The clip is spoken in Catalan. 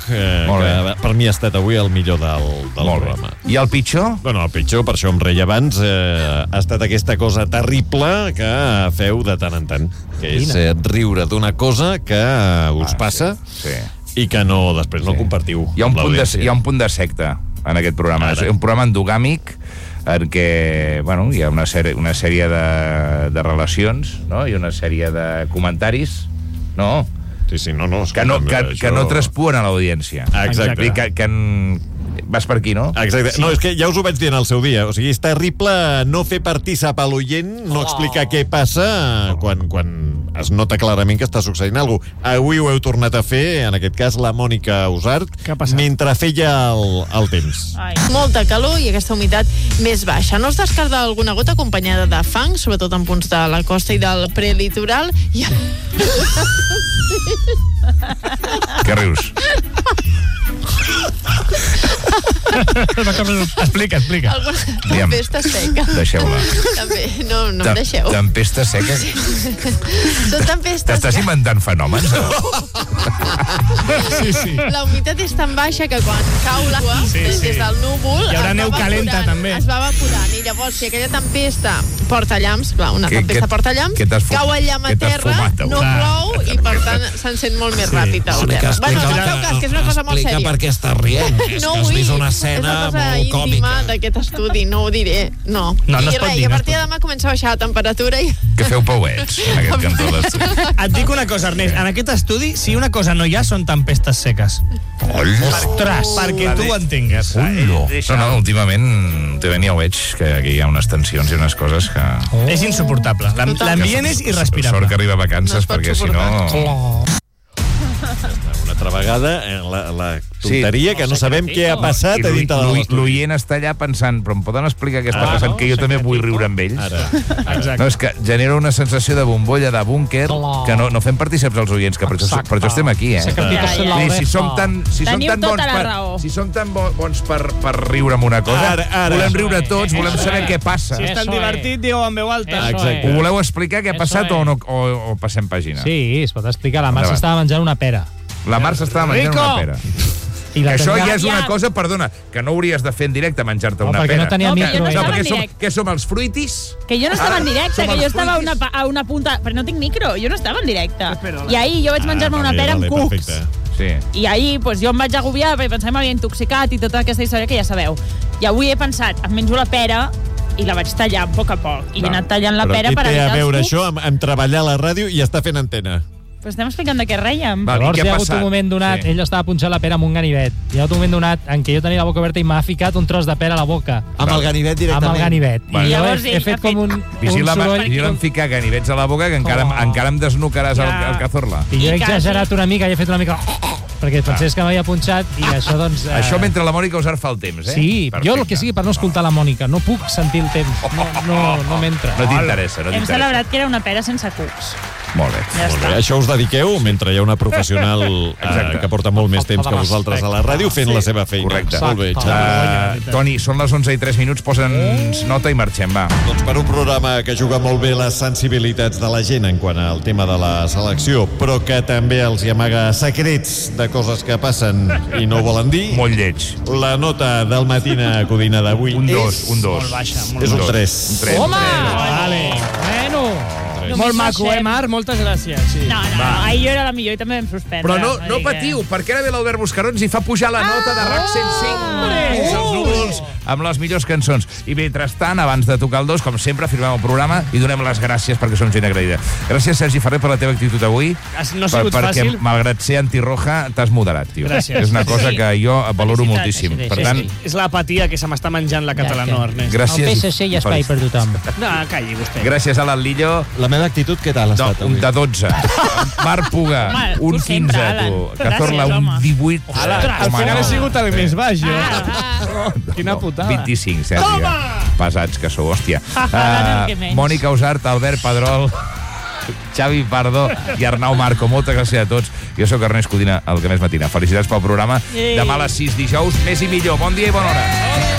que per mi ha estat avui el millor del programa. I el pitjor? Bueno, el pitjor, per això em reia abans, ha estat aquesta cosa terrible que feu de tant en tant, que és riure d'una cosa que us passa i que després no compartiu. Hi ha un punt de secta en aquest programa. És un programa endogàmic en què hi ha una sèrie de relacions, no? I una sèrie de comentaris, no? Sí, no. Que no traspuen a l'audiència. Exacte. Vas per aquí, no? Exacte. No, és que ja us ho vaig dir en el seu dia. O sigui, és terrible no fer participar l'oient, no explicar què passa quan es nota clarament que està succeint alguna cosa. Avui ho heu tornat a fer, en aquest cas la Mònica Usart, mentre feia el temps. Molta calor i aquesta humitat més baixa. No es descarta alguna gota acompanyada de fang, sobretot en punts de la costa i del prelitoral. Què rius? Explica. Tempesta seca. Deixeu-la. També, no em deixeu. Tempesta seca? Són tempestes. T'estàs inventant fenòmens? Sí. La humitat és tan baixa que quan cau l'aigua des del núvol hi haurà neu calenta, també. Es va evaporant. I llavors, si aquella tempesta porta llamps, clar, una tempesta porta llamps, cau el llamp a terra, no plou i per tant s'encén molt més ràpid el terra. Bueno, no feu cas, que és una cosa molt sèria. Explica per què estàs rient. És que has vist una escena molt còmica. D'aquest estudi, no ho diré, no. I a partir de demà comença a baixar la temperatura i... Que feu pauets en aquest cantó d'estudi. Et dic una cosa, Ernest, en aquest estudi, si una cosa no hi ha, són tempestes seques. Ostres! Perquè tu ho entengues. No, últimament ja ho veig, que aquí hi ha unes tensions i unes coses que... És insuportable. L'ambient és irrespirable. Sort que arriba a vacances, perquè si no... Una altra vegada, la tonteria que no sabem què ha passat a dintre de l'estudi. L'oient està allà pensant, però em poden explicar què està passant, que jo també vull riure amb ells? No, és que genera una sensació de bombolla, de búnquer, que no fem partíceps als oients, que per això estem aquí, Si som tan bons per riure amb una cosa, volem riure tots, volem saber què passa. Si és tan divertit, diu en veu alta. Ho voleu explicar què ha passat o passem pàgina? Sí, es pot explicar. La Mar s'estava menjant una pera. La Mar s'estava menjant una pera. Que això ja és una cosa, perdona, que no hauries de fer en directe, menjar-te una pera. Perquè no tenia micro. Què som, els fruitis? Que jo no estava en directe, que jo estava a una punta... Però no tinc micro, jo no estava en directe. I ahir jo vaig menjar-me una pera amb cucs. I ahir jo em vaig agobiar perquè pensava que m'havia intoxicat i tota aquesta història que ja sabeu. I avui he pensat, em menjo la pera i la vaig tallar a poc. I he anat tallant la pera per evitar els cucs. Però què té a veure això amb treballar a la ràdio i estar fent antena? Però estem explicant de què rèiem. Llavors hi ha hagut un moment donat, ell estava punxant la pera amb un ganivet. Hi ha hagut un moment donat en què jo tenia la boca oberta i m'ha ficat un tros de pera a la boca. Amb el ganivet directament? Amb el ganivet. I llavors he fet com un soroll. Vigila'm ficar ganivets a la boca, que encara em desnucaràs el cazorla. I jo he exagerat una mica i he fet una mica... perquè pensés que m'havia punxat i això doncs... Això mentre la Mònica Usart fa el temps, Sí, jo el que sigui per no escoltar la Mònica. No puc sentir el temps. No m'entra. No t'interessa. Hem celebrat que era una pera sense cucs. Molt bé. Això us dediqueu mentre hi ha una professional que porta molt més temps que vosaltres a la ràdio fent la seva feina. Correcte. Molt bé, Xavi. Toni, són les 11:03, posa'ns nota i marxem, va. Doncs per un programa que juga molt bé les sensibilitats de la gent en quant al tema de la selecció, però que també els hi amaga secrets de coses que passen i no volen dir. Molt lleig. La nota del Matina Codina d'avui un 2. Molt baixa. És un 3. Home! Vale. Bueno. Molt maco, Marc? Moltes gràcies. No, ahir jo era la millor i també vam suspendre. Però no patiu, perquè ara ve l'Albert Buscarons i fa pujar la nota de RAC 105. Els núvols amb les millors cançons. I mentrestant, abans de tocar el 2, com sempre, firmem el programa i donem les gràcies perquè som gent agraïda. Gràcies, Sergi Ferrer, per la teva actitud avui. No ha sigut fàcil. Perquè, malgrat ser antirroja, t'has moderat, tio. Gràcies. És una cosa que jo valoro moltíssim. Per tant... És l'apatia que se m'està menjant la catalana, Ernest. Gràcies. El PSC hi ha espai per tothom. No, calli vostè. Gràcies a l'Atlillo. La meva actitud, què tal ha estat avui? Un de 12. Marc Puga, un 15, tu. Cazorla, un 18. Al final he sigut el més baix, jo. Quina putada. 25, Sergi. Pesats que sou, hòstia. Mònica Usart, Albert Pedrol, Xavi Pardo i Arnau Marco. Moltes gràcies a tots. Jo sóc Ernest Codina, el que més matina. Felicitats pel programa. Demà a les 6 dijous, més i millor. Bon dia i bona hora.